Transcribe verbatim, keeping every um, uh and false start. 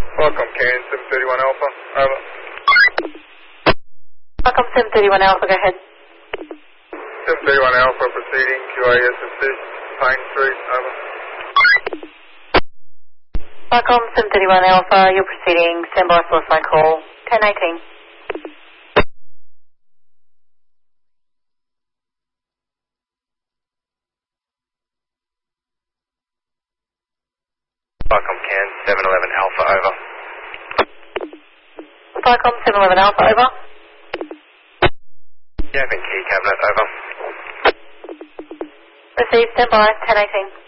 Welcome, Can seven thirty-one Alpha, over. Welcome, seven thirty-one Alpha, go ahead. seven thirty-one Alpha proceeding, Q A S assist, Payne Street, over. Welcome, seven thirty-one Alpha, you're proceeding, stand by source line call, ten eighteen. Welcome, Can seven eleven Alpha, over. Welcome, seven eleven Alpha, over. Gavin Key Cabinet, over. Received, stand by, ten eighteen.